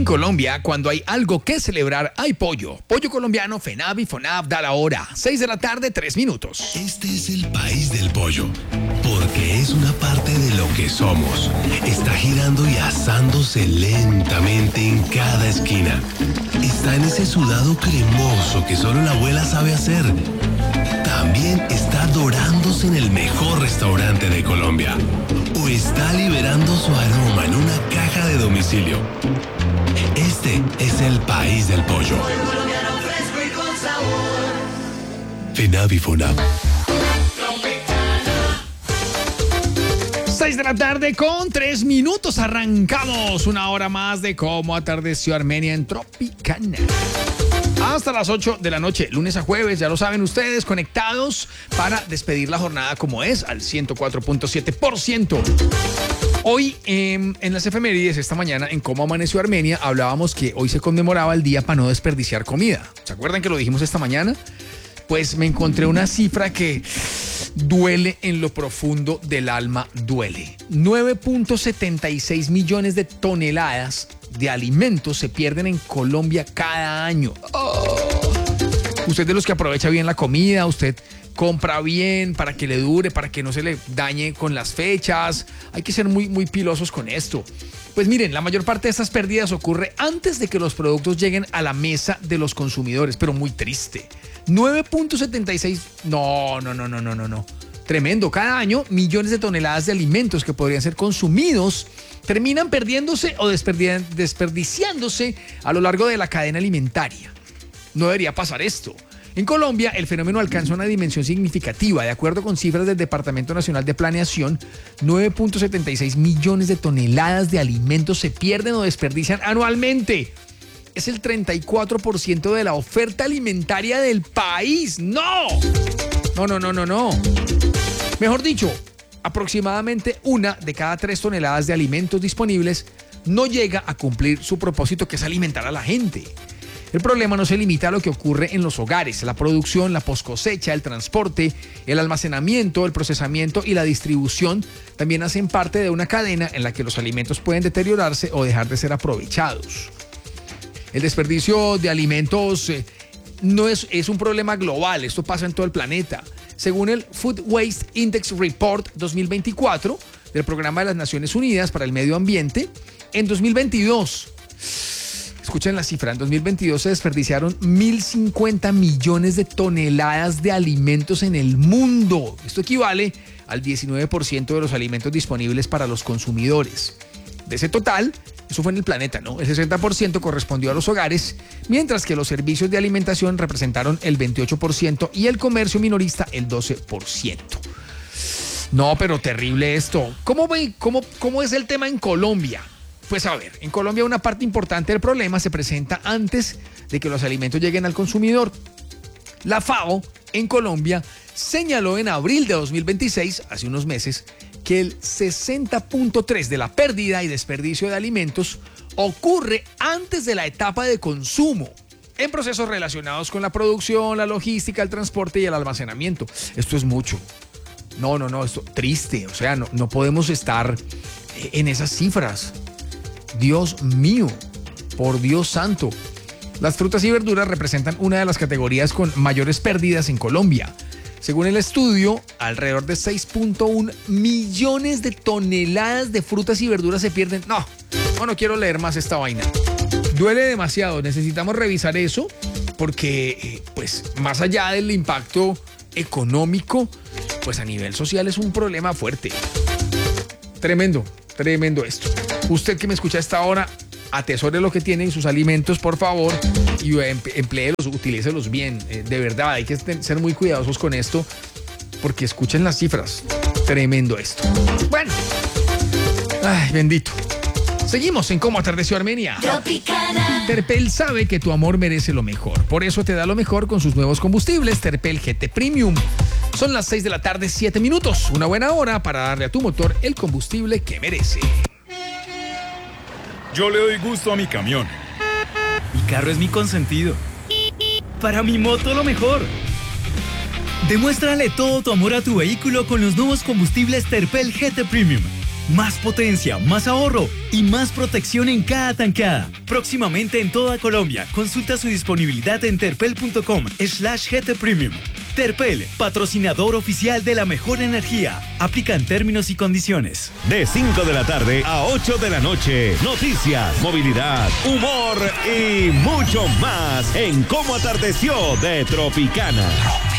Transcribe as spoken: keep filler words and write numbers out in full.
Colombia, cuando hay algo que celebrar, hay pollo. Pollo colombiano, FENAV y FONAV da la hora. seis de la tarde, tres minutos. Este es el país del pollo, porque es una parte de lo que somos. Está girando y asándose lentamente en cada esquina. Está en ese sudado cremoso que solo la abuela sabe hacer. También está dorándose en el mejor restaurante de Colombia. O está liberando su aroma en una caja de domicilio. Este es el país del pollo. Pollo colombiano fresco y con sabor. FENAV y FONAV. seis de la tarde con tres minutos. Arrancamos una hora más de Cómo Atardeció Armenia en Tropicana. Hasta las ocho de la noche, lunes a jueves, ya lo saben ustedes, conectados para despedir la jornada como es, al ciento cuatro punto siete por ciento. Hoy eh, en las efemérides, esta mañana, en Cómo Amaneció Armenia, hablábamos que hoy se conmemoraba el día para no desperdiciar comida. ¿Se acuerdan que lo dijimos esta mañana? Pues me encontré una cifra que duele en lo profundo del alma, duele. nueve punto setenta y seis millones de toneladas de alimentos se pierden en Colombia cada año. Oh. Usted de los que aprovecha bien la comida, usted compra bien para que le dure, para que no se le dañe con las fechas. Hay que ser muy, muy pilosos con esto. Pues miren, la mayor parte de estas pérdidas ocurre antes de que los productos lleguen a la mesa de los consumidores, pero muy triste. nueve punto setenta y seis, no, no, no, no, no, no, no. Tremendo. Cada año, millones de toneladas de alimentos que podrían ser consumidos terminan perdiéndose o desperdi- desperdiciándose a lo largo de la cadena alimentaria. No debería pasar esto. En Colombia, el fenómeno alcanza una dimensión significativa. De acuerdo con cifras del Departamento Nacional de Planeación, nueve punto setenta y seis millones de toneladas de alimentos se pierden o desperdician anualmente. Es el treinta y cuatro por ciento de la oferta alimentaria del país. ¡No! No, no, no, no, no. Mejor dicho, aproximadamente una de cada tres toneladas de alimentos disponibles no llega a cumplir su propósito, que es alimentar a la gente. El problema no se limita a lo que ocurre en los hogares. La producción, la poscosecha, el transporte, el almacenamiento, el procesamiento y la distribución también hacen parte de una cadena en la que los alimentos pueden deteriorarse o dejar de ser aprovechados. El desperdicio de alimentos eh, no es, es un problema global, esto pasa en todo el planeta. Según el Food Waste Index Report dos mil veinticuatro del Programa de las Naciones Unidas para el Medio Ambiente, en dos mil veintidós, escuchen la cifra, en dos mil veintidós se desperdiciaron mil cincuenta millones de toneladas de alimentos en el mundo. Esto equivale al diecinueve por ciento de los alimentos disponibles para los consumidores. De ese total, eso fue en el planeta, ¿no? El sesenta por ciento correspondió a los hogares, mientras que los servicios de alimentación representaron el veintiocho por ciento y el comercio minorista el doce por ciento. No, pero terrible esto. ¿Cómo ve, cómo, cómo es el tema en Colombia? Pues a ver, en Colombia una parte importante del problema se presenta antes de que los alimentos lleguen al consumidor. La FAO en Colombia señaló en abril de dos mil veintiséis, hace unos meses, que el sesenta punto tres por ciento de la pérdida y desperdicio de alimentos ocurre antes de la etapa de consumo, en procesos relacionados con la producción, la logística, el transporte y el almacenamiento. Esto es mucho. No, no, no, esto triste. O sea, no, no podemos estar en esas cifras. Dios mío, por Dios santo. Las frutas y verduras representan una de las categorías con mayores pérdidas en Colombia. Según el estudio, alrededor de seis punto uno millones de toneladas de frutas y verduras se pierden. No, no, no quiero leer más esta vaina. Duele demasiado, necesitamos revisar eso porque, pues, más allá del impacto económico, pues a nivel social es un problema fuerte. Tremendo, tremendo esto. Usted que me escucha a esta hora, atesore lo que tiene en sus alimentos, por favor, y empléelos, utilícelos bien. Eh, de verdad, hay que ser muy cuidadosos con esto, porque escuchen las cifras. Tremendo esto. Bueno, ay, bendito. Seguimos en Cómo Atardeció Armenia. Tropicana. Terpel sabe que tu amor merece lo mejor. Por eso te da lo mejor con sus nuevos combustibles Terpel G T Premium. Son las seis de la tarde, siete minutos. Una buena hora para darle a tu motor el combustible que merece. Yo le doy gusto a mi camión. Mi carro es mi consentido. Para mi moto lo mejor. Demuéstrale todo tu amor a tu vehículo con los nuevos combustibles Terpel G T Premium. Más potencia, más ahorro y más protección en cada tankada. Próximamente en toda Colombia. Consulta su disponibilidad en terpel.com slash GT Premium. Terpel, patrocinador oficial de la mejor energía. Aplican términos y condiciones. De cinco de la tarde a ocho de la noche. Noticias, movilidad, humor y mucho más en Cómo Atardeció de Tropicana.